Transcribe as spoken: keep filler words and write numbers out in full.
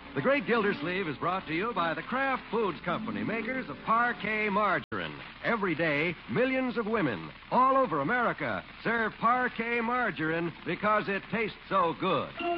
The Great Gildersleeve is brought to you by the Kraft Foods Company, makers of Parquet Margarine. Every day, millions of women all over America serve Parquet Margarine because it tastes so good.